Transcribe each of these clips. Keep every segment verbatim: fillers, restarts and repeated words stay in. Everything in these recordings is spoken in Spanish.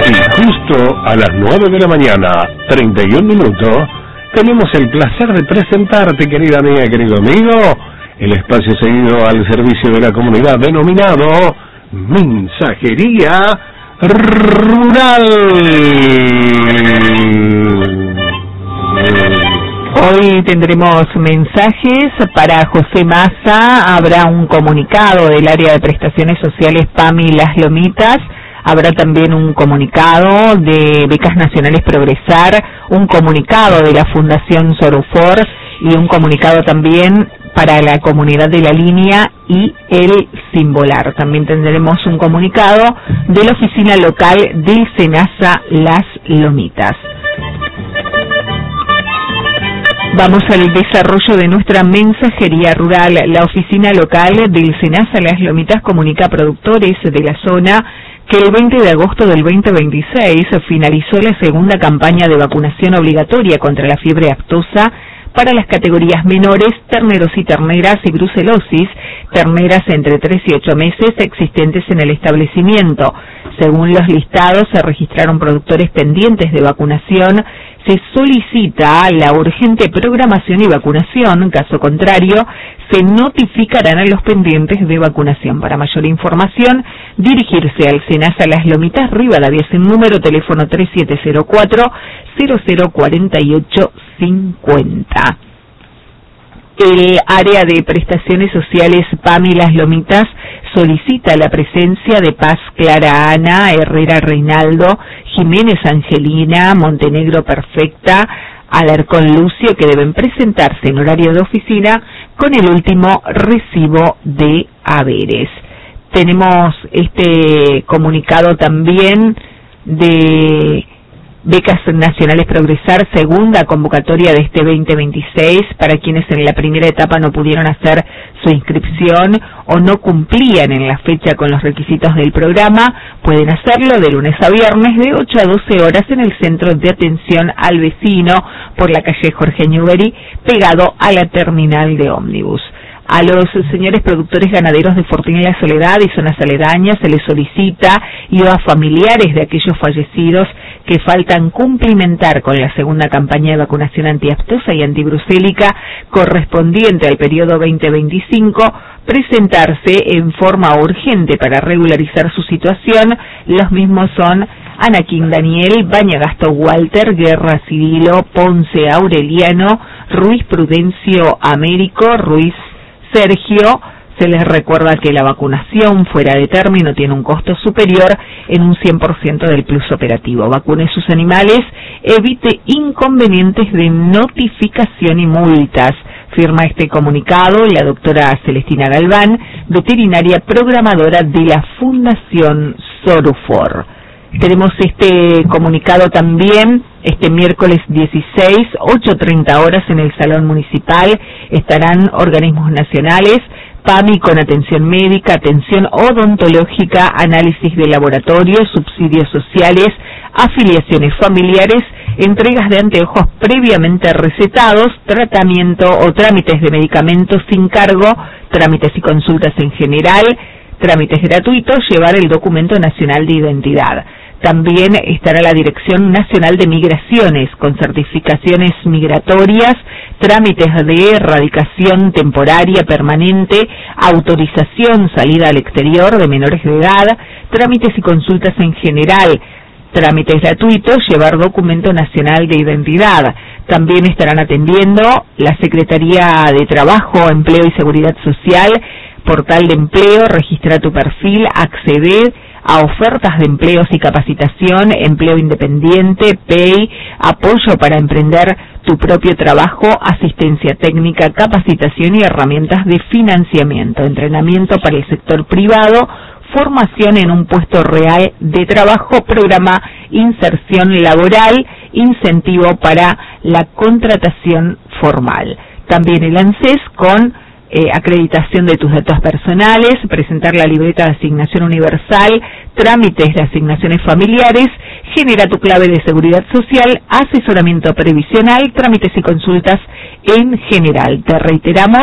Y justo a las nueve de la mañana, treinta y un minutos, tenemos el placer de presentarte, querida amiga, querido amigo, el espacio seguido al servicio de la comunidad denominado Mensajería Rural. Hoy tendremos mensajes para José Massa, habrá un comunicado del área de prestaciones sociales PAMI Las Lomitas, habrá también un comunicado de Becas Nacionales Progresar, un comunicado de la Fundación Sorufor y un comunicado también para la comunidad de La Línea y el Simbolar. También tendremos un comunicado de la oficina local del SENASA Las Lomitas. Vamos al desarrollo de nuestra mensajería rural. La oficina local del SENASA Las Lomitas comunica a productores de la zona que el veinte de agosto del veinte veintiséis finalizó la segunda campaña de vacunación obligatoria contra la fiebre aftosa para las categorías menores, terneros y terneras y brucelosis, terneras entre tres y ocho meses existentes en el establecimiento. Según los listados, se registraron productores pendientes de vacunación. Se solicita la urgente programación y vacunación, caso contrario, se notificarán a los pendientes de vacunación. Para mayor información, dirigirse al SENASA Las Lomitas, Rivadavia, sin número, teléfono tres siete cero cuatro, cero cero cuatro ocho cinco cero. El área de prestaciones sociales PAMI Las Lomitas solicita la presencia de Paz Clara Ana, Herrera Reinaldo, Jiménez Angelina, Montenegro Perfecta, Alarcón Lucio, que deben presentarse en horario de oficina con el último recibo de haberes. Tenemos este comunicado también de Becas Nacionales Progresar, segunda convocatoria de este veinte veintiséis, para quienes en la primera etapa no pudieron hacer su inscripción o no cumplían en la fecha con los requisitos del programa, pueden hacerlo de lunes a viernes de ocho a doce horas en el Centro de Atención al Vecino por la calle Jorge Newbery, pegado a la terminal de ómnibus. A los señores productores ganaderos de Fortín y La Soledad y zonas aledañas se les solicita, y a familiares de aquellos fallecidos que faltan cumplimentar con la segunda campaña de vacunación antiaftosa y antibrucélica correspondiente al periodo veinte veinticinco, presentarse en forma urgente para regularizar su situación. Los mismos son Anaquín Daniel, Bañagasto Walter, Guerra Cirilo, Ponce Aureliano, Ruiz Prudencio Américo, Ruiz Sergio. Se les recuerda que la vacunación fuera de término tiene un costo superior en un cien por ciento del plus operativo. Vacune sus animales, evite inconvenientes de notificación y multas. Firma este comunicado la doctora Celestina Galván, veterinaria programadora de la Fundación Sorufor. Tenemos este comunicado también este miércoles dieciséis, ocho treinta horas en el Salón Municipal. Estarán organismos nacionales, PAMI con atención médica, atención odontológica, análisis de laboratorio, subsidios sociales, afiliaciones familiares, entregas de anteojos previamente recetados, tratamiento o trámites de medicamentos sin cargo, trámites y consultas en general, trámites gratuitos, llevar el documento nacional de identidad. También estará la Dirección Nacional de Migraciones con certificaciones migratorias, trámites de erradicación temporaria permanente, autorización salida al exterior de menores de edad, trámites y consultas en general, trámites gratuitos, llevar documento nacional de identidad. También estarán atendiendo la Secretaría de Trabajo, Empleo y Seguridad Social, portal de empleo, registra tu perfil, acceder a ofertas de empleos y capacitación, empleo independiente, P E I, apoyo para emprender tu propio trabajo, asistencia técnica, capacitación y herramientas de financiamiento, entrenamiento para el sector privado, formación en un puesto real de trabajo, programa inserción laboral, incentivo para la contratación formal. También el ANSES con Eh, acreditación de tus datos personales, presentar la libreta de asignación universal, trámites de asignaciones familiares, genera tu clave de seguridad social, asesoramiento previsional, trámites y consultas en general. Te reiteramos,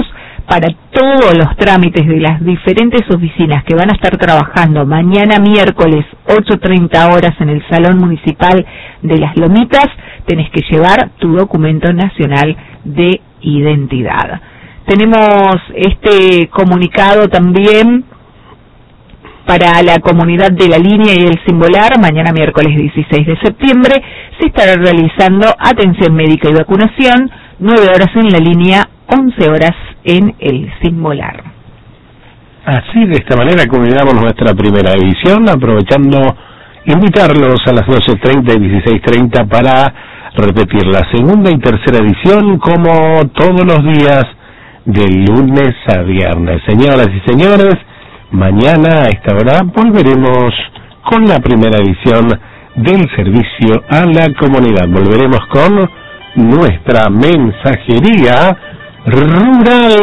para todos los trámites de las diferentes oficinas que van a estar trabajando mañana miércoles ocho treinta horas en el Salón Municipal de Las Lomitas, tenés que llevar tu documento nacional de identidad. Tenemos este comunicado también para la comunidad de La Línea y el Cimbolar. Mañana miércoles dieciséis de septiembre se estará realizando atención médica y vacunación, nueve horas en La Línea, once horas en el Cimbolar. Así, de esta manera, culminamos nuestra primera edición, aprovechando invitarlos a las doce treinta y dieciséis treinta para repetir la segunda y tercera edición, como todos los días, de lunes a viernes. Señoras y señores, mañana a esta hora volveremos con la primera edición del servicio a la comunidad. Volveremos con nuestra mensajería rural.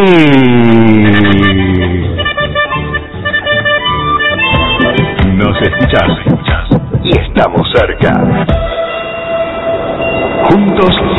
Nos escuchás y estamos cerca. Juntos